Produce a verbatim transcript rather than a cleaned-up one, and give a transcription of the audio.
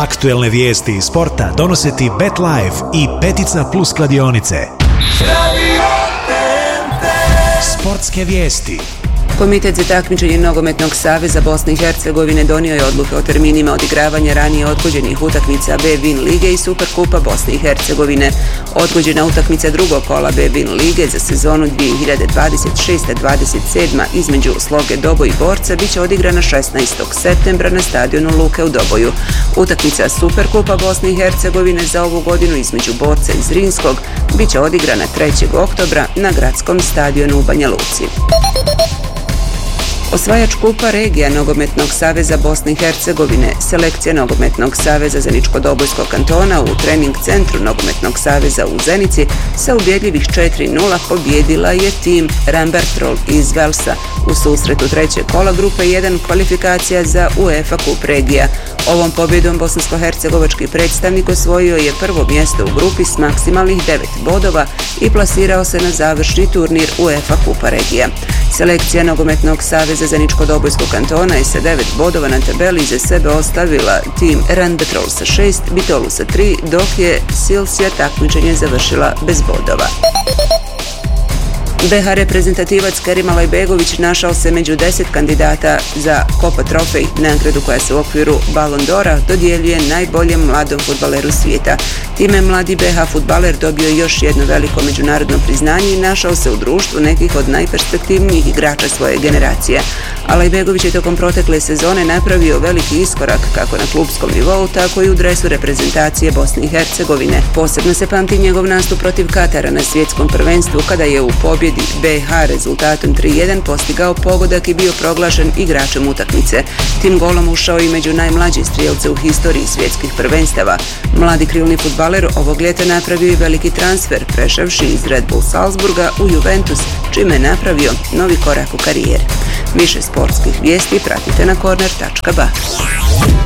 Aktuelne vijesti iz sporta donose ti BetLife i Petica Plus kladionice. Sportske vijesti. Komitet za takmičenje Nogometnog saveza Bosne i Hercegovine donio je odluke o terminima odigravanja ranije odgođenih utakmica B-Win lige i Superkupa Bosne i Hercegovine. Odgođena utakmica drugog kola B-Win lige za sezonu dvije hiljade dvadeset šeste dvadeset sedma između Sloge Doboj i Borca biće odigrana šesnaestog septembra na stadionu Luke u Doboju. Utakmica Superkupa Bosne i Hercegovine za ovu godinu između Borca i Zrinskog biće odigrana trećeg oktobra na gradskom stadionu u Banja Luci. Osvajač kupa regija Nogometnog saveza Bosne i Hercegovine, selekcija Nogometnog saveza Zeničko-Dobojskog kantona u trening centru Nogometnog saveza u Zenici sa ubjedljivih četiri nula pobjedila je tim Rambertrol iz Velsa u susretu trećeg kola grupe jedan kvalifikacija za UEFA kup regija. Ovom pobjedom bosansko-hercegovački predstavnik osvojio je prvo mjesto u grupi s maksimalnih devet bodova i plasirao se na završni turnir UEFA kupa regija. Selekcija Nogometnog saveza Zeničko-Dobojskog kantona je sa devet bodova na tabeli iza sebe ostavila tim Rambertrol sa šest, Bitolu sa tri, dok je Silsija takmičenje završila bez bodova. be ha reprezentativac Kerim Alajbegović našao se među deset kandidata za Copa Trofej, nagradu koja se u okviru Ballon d'Ora dodjeljuje najboljem mladom fudbaleru svijeta. Time mladi be ha fudbaler dobio još jedno veliko međunarodno priznanje i našao se u društvu nekih od najperspektivnijih igrača svoje generacije. Alajbegović je tokom protekle sezone napravio veliki iskorak kako na klupskom nivou, tako i u dresu reprezentacije Bosne i Hercegovine. Posebno se pamti njegov nastup protiv Katara na svjetskom prvenstvu kada je u pobjedi be ha rezultatom tri jedan postigao pogodak i bio proglašen igračem utakmice. Tim golom ušao i među najmlađe strijelce u historiji svjetskih prvenstava. Mladi krilni fudbaler ovog ljeta napravio i veliki transfer, prešavši iz Red Bull Salzburga u Juventus, čime je napravio novi korak u karijeri. Više sportskih vijesti pratite na corner tačka ba.